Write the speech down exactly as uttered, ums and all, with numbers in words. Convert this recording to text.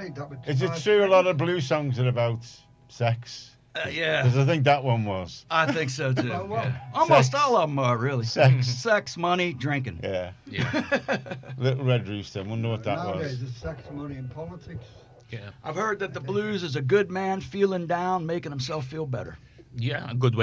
think that would. Is it true a lot of blues songs are about sex? Uh, yeah, Because I think that one was. I think so too. Well, well, Yeah. Almost sex. all of them are really Sex. sex, money, drinking. Yeah. Yeah. Little Red Rooster. I wonder what that Nowadays, was. it's sex, money, and politics. Yeah. I've heard that the blues is a good man feeling down, making himself feel better. Yeah, a good way